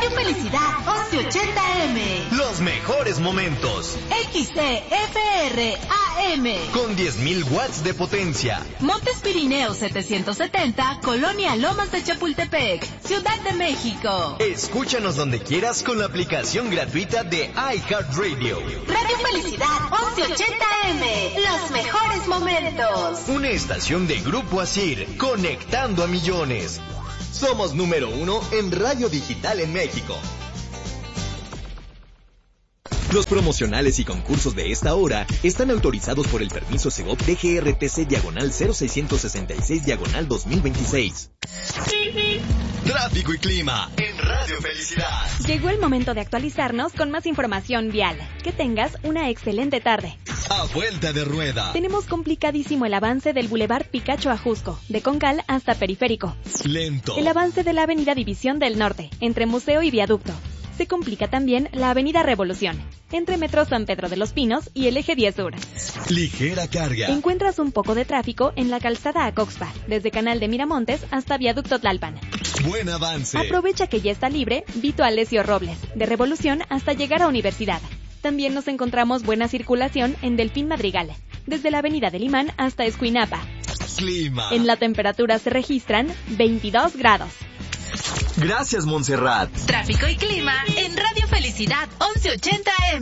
Radio Felicidad 1180M. Los mejores momentos. XCFR AM. Con 10.000 watts de potencia. Montes Pirineos 770, Colonia Lomas de Chapultepec, Ciudad de México. Escúchanos donde quieras con la aplicación gratuita de iHeartRadio. Radio Felicidad 1180M. Los mejores momentos. Una estación de Grupo Asir, conectando a millones. Somos número 1 en radio digital en México. Los promocionales y concursos de esta hora están autorizados por el permiso Segov DGRTC/0666/2026. Tráfico y clima en Radio Felicidad. Llegó el momento de actualizarnos con más información vial. Que tengas una excelente tarde. A vuelta de rueda. Tenemos complicadísimo el avance del Boulevard Picacho a Jusco, de Concal hasta Periférico. Lento. El avance de la Avenida División del Norte, entre Museo y Viaducto. Se complica también la Avenida Revolución, entre Metro San Pedro de los Pinos y el Eje 10 Sur. Ligera carga. Encuentras un poco de tráfico en la calzada Acoxpa, desde Canal de Miramontes hasta Viaducto Tlalpan. Buen avance. Aprovecha que ya está libre Vito Alessio Robles, de Revolución hasta llegar a Universidad. También nos encontramos buena circulación en Delfín Madrigal, desde la Avenida del Imán hasta Escuinapa. Clima. En la temperatura se registran 22 grados. Gracias, Montserrat. Tráfico y clima en Radio Felicidad 1180M.